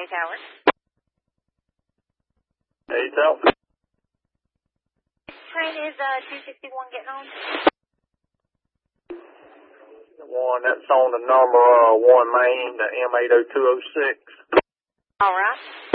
A Tower. A Tower. Train is 261 getting on. One that's on the number 1 main, the M80206. All right.